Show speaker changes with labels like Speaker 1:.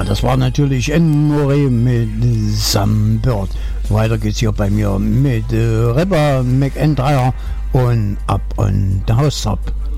Speaker 1: Ja, das war natürlich Enmore mit Some Bird. Weiter geht's hier bei mir mit Rapper McIntyre und Up on the House Top.